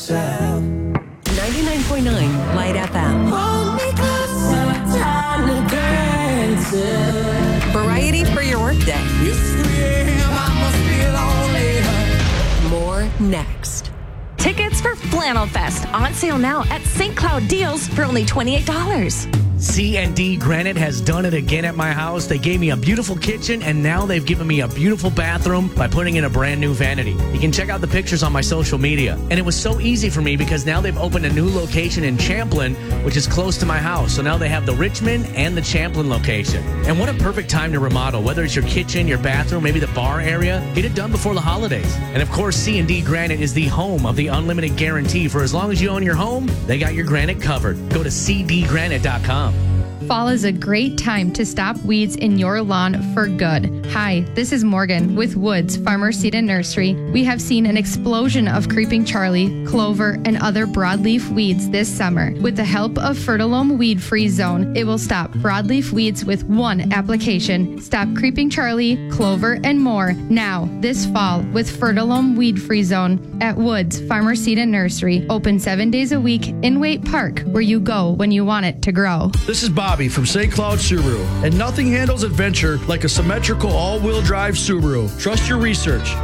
99.9 Light FM. Variety for your workday. More next. Tickets for Flannel Fest on sale now at St. Cloud Deals for only $28. C&D Granite has done it again at my house. They gave me a beautiful kitchen, and now they've given me a beautiful bathroom by putting in a brand new vanity. You can check out the pictures on my social media. And it was so easy for me because now they've opened a new location in Champlin, which is close to my house. So now they have the Richmond and the Champlin location. And what a perfect time to remodel, whether it's your kitchen, your bathroom, maybe the bar area. Get it done before the holidays. And of course, C&D Granite is the home of the unlimited guarantee. For as long as you own your home, they got your granite covered. Go to cdgranite.com. Fall is a great time to stop weeds in your lawn for good. Hi, this is Morgan with Woods Farmer Seed and Nursery. We have seen an explosion of creeping Charlie, clover, and other broadleaf weeds this summer. With the help of Fertilome Weed Free Zone, it will stop broadleaf weeds with one application. Stop creeping Charlie, clover, and more now this fall with Fertilome Weed Free Zone at Woods Farmer Seed and Nursery. Open 7 days a week in Waite Park, where you go when you want it to grow. This is Bobby from St. Cloud Subaru, and nothing handles adventure like a symmetrical all-wheel drive Subaru. Trust your research